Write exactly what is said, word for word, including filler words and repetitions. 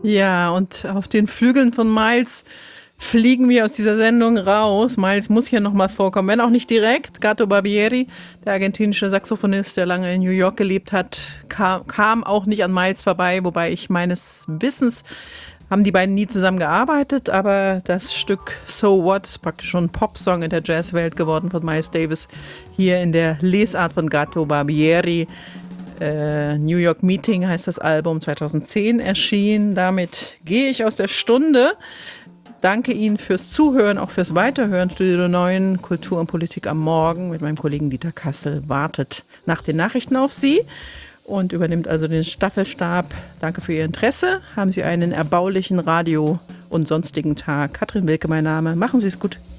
Ja, und auf den Flügeln von Miles fliegen wir aus dieser Sendung raus. Miles muss hier nochmal vorkommen, wenn auch nicht direkt. Gato Barbieri, der argentinische Saxophonist, der lange in New York gelebt hat, kam, kam auch nicht an Miles vorbei, wobei ich meines Wissens haben die beiden nie zusammen gearbeitet, aber das Stück So What ist praktisch schon ein Popsong in der Jazzwelt geworden von Miles Davis, hier in der Lesart von Gato Barbieri. Äh, New York Meeting heißt das Album, zweitausendzehn erschienen. Damit gehe ich aus der Stunde. Danke Ihnen fürs Zuhören, auch fürs Weiterhören. Studio neun, Kultur und Politik am Morgen mit meinem Kollegen Dieter Kassel wartet nach den Nachrichten auf Sie und übernimmt also den Staffelstab. Danke für Ihr Interesse. Haben Sie einen erbaulichen Radio- und sonstigen Tag. Katrin Wilke mein Name. Machen Sie es gut.